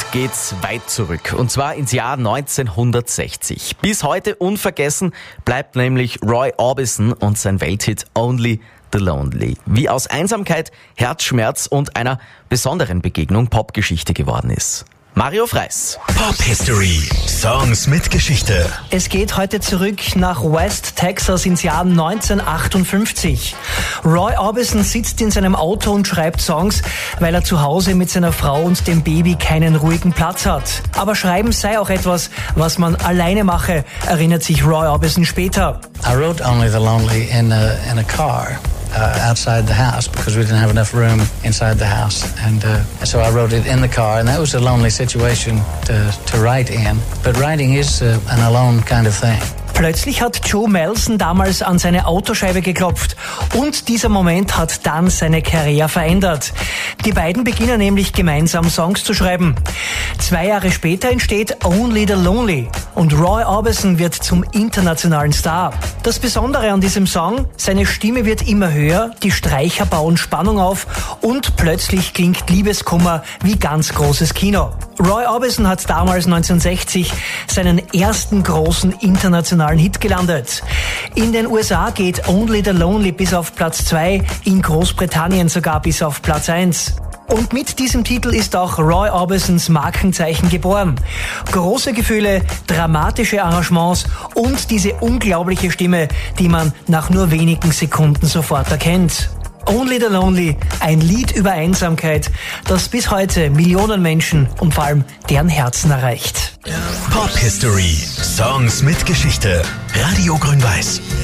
geht's weit zurück, und zwar ins Jahr 1960. Bis heute unvergessen bleibt nämlich Roy Orbison und sein Welthit Only the Lonely, wie aus Einsamkeit, Herzschmerz und einer besonderen Begegnung Popgeschichte geworden ist. Mario Freiss. Pop History. Songs mit Geschichte. Es geht heute zurück nach West Texas ins Jahr 1958. Roy Orbison sitzt in seinem Auto und schreibt Songs, weil er zu Hause mit seiner Frau und dem Baby keinen ruhigen Platz hat. Aber Schreiben sei auch etwas, was man alleine mache, erinnert sich Roy Orbison später. I wrote Only the Lonely in a car. Outside the house because we didn't have enough room inside the house, and so I wrote it in the car, and that was a lonely situation to write in. But writing is an alone kind of thing. Plötzlich hat Joe Melson damals an seine Autoscheibe geklopft und dieser Moment hat dann seine Karriere verändert. Die beiden beginnen nämlich gemeinsam Songs zu schreiben. 2 Jahre später entsteht Only the Lonely und Roy Orbison wird zum internationalen Star. Das Besondere an diesem Song, seine Stimme wird immer höher, die Streicher bauen Spannung auf und plötzlich klingt Liebeskummer wie ganz großes Kino. Roy Orbison hat damals 1960 seinen ersten großen internationalen Hit gelandet. In den USA geht Only the Lonely bis auf Platz 2, in Großbritannien sogar bis auf Platz 1. Und mit diesem Titel ist auch Roy Orbisons Markenzeichen geboren. Große Gefühle, dramatische Arrangements und diese unglaubliche Stimme, die man nach nur wenigen Sekunden sofort erkennt. Only the Lonely, ein Lied über Einsamkeit, das bis heute Millionen Menschen und vor allem deren Herzen erreicht. Pop History. Songs mit Geschichte. Radio Grün-Weiß.